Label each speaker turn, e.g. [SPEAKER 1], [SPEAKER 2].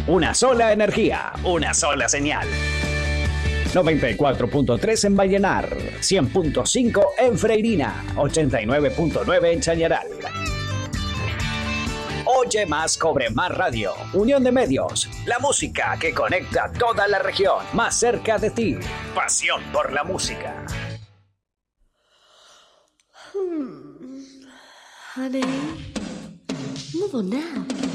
[SPEAKER 1] Una sola energía, una sola señal. 94.3 en Vallenar, 100.5 en Freirina, 89.9 en Chañaral. Oye más, cobre más radio. Unión de medios. La música que conecta toda la región. Más cerca de ti. Pasión por la música.
[SPEAKER 2] Honey, move on now.